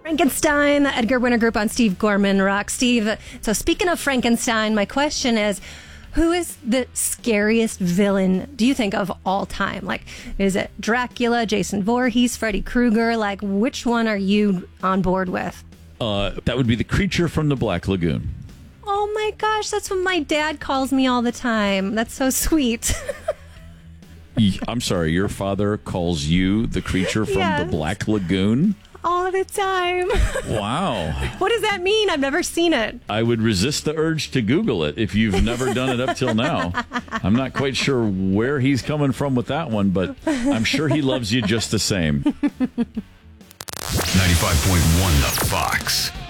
Frankenstein, the Edgar Winter Group on Steve Gorman Rock. Steve, so speaking of Frankenstein, my question is, who is the scariest villain, do you think, of all time? Like, is it Dracula, Jason Voorhees, Freddy Krueger? Like, which one are you on board with? That would be the creature from the Black Lagoon. Oh my gosh, that's what my dad calls me all the time. That's so sweet. I'm sorry, your father calls you the creature from Yes. the Black Lagoon? All the time. Wow. What does that mean? I've never seen it. I would resist the urge to Google it if you've never done it up till now. I'm not quite sure where he's coming from with that one, but I'm sure he loves you just the same. 95.1 The Fox.